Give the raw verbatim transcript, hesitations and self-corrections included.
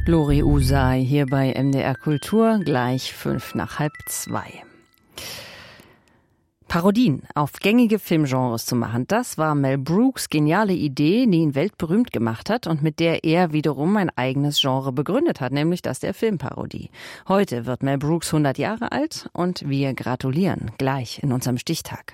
Lori Usai hier bei M D R Kultur, gleich fünf nach halb zwei. Parodien auf gängige Filmgenres zu machen, das war Mel Brooks geniale Idee, die ihn weltberühmt gemacht hat und mit der er wiederum ein eigenes Genre begründet hat, nämlich das der Filmparodie. Heute wird Mel Brooks hundert Jahre alt und wir gratulieren gleich in unserem Stichtag.